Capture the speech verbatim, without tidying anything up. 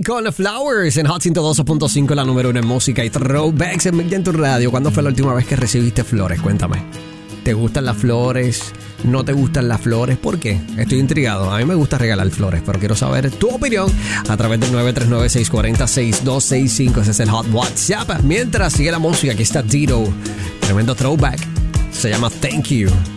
con Flowers en Hot ciento dos punto cinco, la número uno en música y throwbacks en Mix en tu radio. ¿Cuándo fue la última vez que recibiste flores? Cuéntame. ¿Te gustan las flores? ¿No te gustan las flores? ¿Por qué? Estoy intrigado. A mí me gusta regalar flores, pero quiero saber tu opinión a través del nueve tres nueve, seis cuatro cero, seis dos seis cinco. Ese es el Hot WhatsApp. Mientras sigue la música, aquí está Tito. Tremendo throwback. Se llama Thank You.